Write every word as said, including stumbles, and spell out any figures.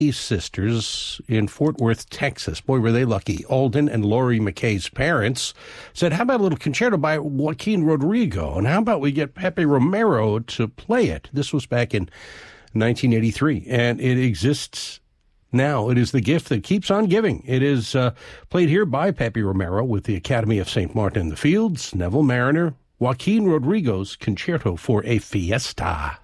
sisters in Fort Worth, Texas. Boy, were they lucky. Alden and Lori McKay's parents said, how about a little concerto by Joaquin Rodrigo? And how about we get Pepe Romero to play it? This was back in nineteen eighty-three, and it exists now. It is the gift that keeps on giving. It is uh, played here by Pepe Romero with the Academy of Saint Martin in the Fields, Neville Mariner, Joaquin Rodrigo's Concerto for a Fiesta.